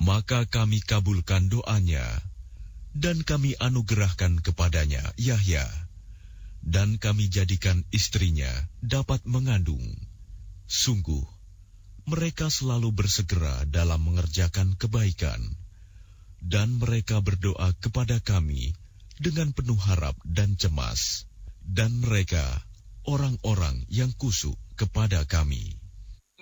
Maka kami kabulkan doanya, dan kami anugerahkan kepadanya Yahya, dan kami jadikan istrinya dapat mengandung. Sungguh, mereka selalu bersegera dalam mengerjakan kebaikan, dan mereka berdoa kepada kami dengan penuh harap dan cemas, dan mereka orang-orang yang kusuk kepada kami.